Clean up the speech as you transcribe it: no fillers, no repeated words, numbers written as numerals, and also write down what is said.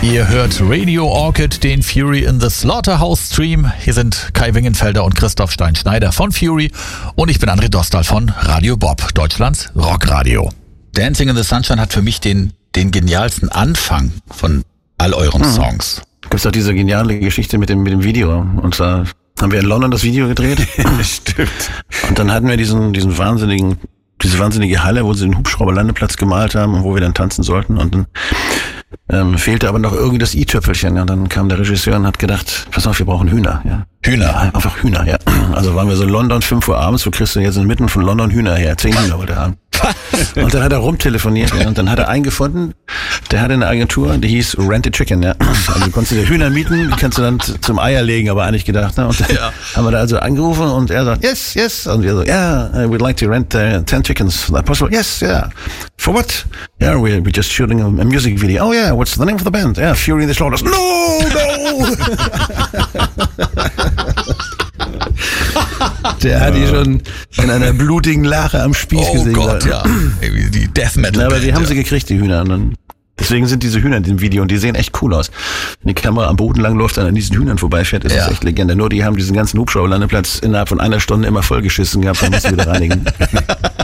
Ihr hört Radio Orchid, den Fury in the Slaughterhouse Stream. Hier sind Kai Wingenfelder und Christoph Stein-Schneider von Fury und ich bin André Dostal von Radio Bob, Deutschlands Rockradio. Dancing in the Sunshine hat für mich den genialsten Anfang von all euren Songs. Gibt's auch diese geniale Geschichte mit dem Video. Und zwar haben wir in London das Video gedreht. Stimmt. Und dann hatten wir diese wahnsinnige Halle, wo sie den Hubschrauberlandeplatz gemalt haben und wo wir dann tanzen sollten. Und dann fehlte aber noch irgendwie das i-Tüpfelchen. Und dann kam der Regisseur und hat gedacht, pass auf, wir brauchen Hühner. Ja. Hühner? Ja, einfach Hühner, ja. Also waren wir so in London, 5 Uhr abends, wo kriegst du jetzt inmitten von London Hühner her. 10 Hühner wollte er haben. Und dann hat er rumtelefoniert, ja, und dann hat er einen gefunden, der hatte eine Agentur, die hieß Rent a Chicken, ja. Also du konntest dir Hühner mieten, die kannst du dann zum Eier legen, aber eigentlich gedacht, ne? Und dann haben wir da also angerufen und er sagt, yes. Und wir so, we'd like to rent 10 chickens. Is that possible? Yes, yeah. For what? Yeah, we're just shooting a music video. Oh yeah, what's the name of the band? Yeah, Fury in the Slaughterhouse. No! Der hat die schon in einer blutigen Lache am Spieß gesehen. Oh Gott, ja. Die Death Metal. Aber die haben sie gekriegt, die Hühner. Und dann, deswegen sind diese Hühner in dem Video und die sehen echt cool aus. Wenn die Kamera am Boden lang läuft und an diesen Hühnern vorbeifährt, ist das echt legendär. Nur die haben diesen ganzen Hubschrauberlandeplatz innerhalb von einer Stunde immer vollgeschissen gehabt, dann musst du wieder reinigen.